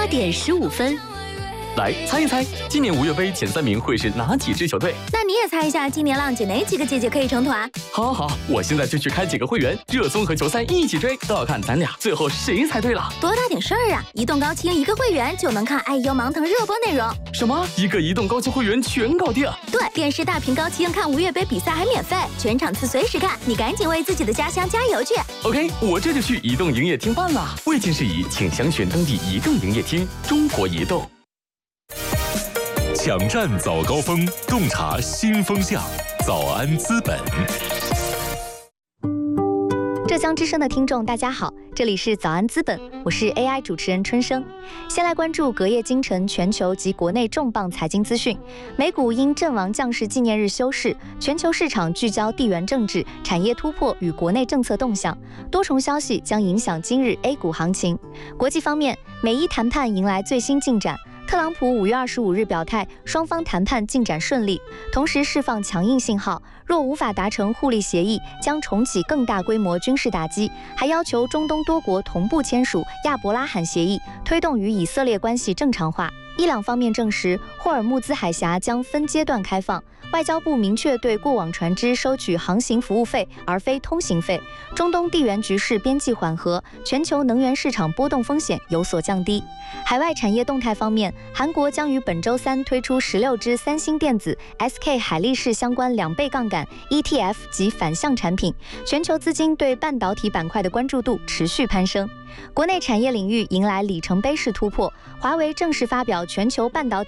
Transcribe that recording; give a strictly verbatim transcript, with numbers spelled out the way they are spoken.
八点十五分。 来猜一猜，今年五月杯前三名会是哪几支球队？ 那你也猜一下，今年浪姐哪几个姐姐可以成团？ 好好好，我现在就去开几个会员，热综合球赛一起追，都要看咱俩最后谁猜对了。 多大点事儿啊！移动高清一个会员就能看爱优芒腾热播内容。 什么？一个移动高清会员全搞定？ 对，电视大屏高清看五月杯比赛还免费，全场次随时看，你赶紧为自己的家乡加油去 ！OK， 我这就去移动营业厅办啦。未经事宜，请详询当地移动营业厅。中国移动。 抢占早高峰，洞察新风向，早安资本。 浙江之声的听众大家好，这里是早安资本，我是 A I 主持人春生。先来关注隔夜今晨全球及国内重磅财经资讯。美股因阵亡将士纪念日休市，全球市场聚焦地缘政治、产业突破与国内政策动向，多重消息将影响今日 A 股行情。国际方面，美伊谈判迎来最新进展。特朗普五月二十五日表态，双方谈判进展顺利，同时释放强硬信号，若无法达成互利协议，将重启更大规模军事打击，还要求中东多国同步签署亚伯拉罕协议，推动与以色列关系正常化。伊朗方面证实，霍尔木兹海峡将分阶段开放。外交部明确对过往船只收取航行服务费，而非通行费。中东地缘局势边际缓和，全球能源市场波动风险有所降低。海外产业动态方面，韩国将于本周三推出十六只三星电子、S K 海力士相关两倍杠杆 E T F 及反向产品。全球资金对半导体板块的关注度持续攀升。国内产业领域迎来里程碑式突破，华为正式发表全球半导体